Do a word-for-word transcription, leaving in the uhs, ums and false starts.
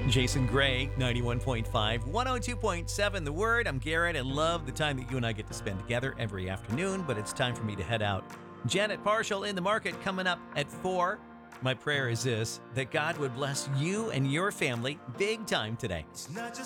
Jason Gray, ninety-one point five, one oh two point seven The Word. I'm Garrett. I love the time that you and I get to spend together every afternoon, but it's time for me to head out. Janet Parshall in the market coming up at four. My prayer is this, that God would bless you and your family big time today. It's not just